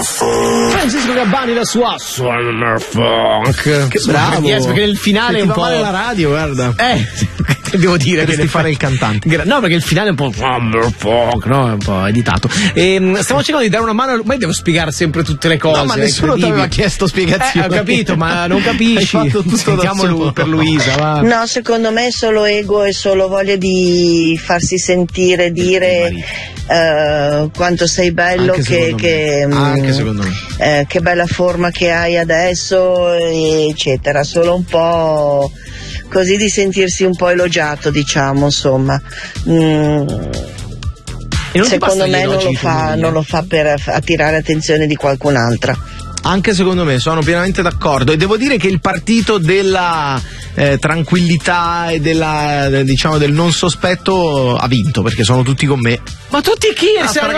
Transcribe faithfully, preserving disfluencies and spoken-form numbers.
Francesco Gabbani, la sua Summer Funk. Che bravo, yes, perché nel finale è un po' male la radio, guarda. Eh, devo dire che devi fare il cantante. No, perché il finale è un po' Summer Funk, no? È un po' editato. E stiamo cercando di dare una mano. Ma io devo spiegare sempre tutte le cose. No, ma nessuno ti aveva chiesto spiegazioni. Eh, ho capito, ma non capisci. Hai fatto tutto. Sentiamo lui per Luisa, va. No, secondo me è solo ego e solo voglia di farsi sentire, dire uh, quanto sei bello, anche che, che, anche secondo me. Eh, che bella forma che hai adesso, eccetera. Solo un po' così, di sentirsi un po' elogiato, diciamo, insomma. Mm. Secondo me non lo, fa, non lo fa per attirare attenzione di qualcun'altra. Anche secondo me, sono pienamente d'accordo, e devo dire che il partito della eh, tranquillità e della, diciamo, del non sospetto ha vinto, perché sono tutti con me. Ma tutti chi? Ah,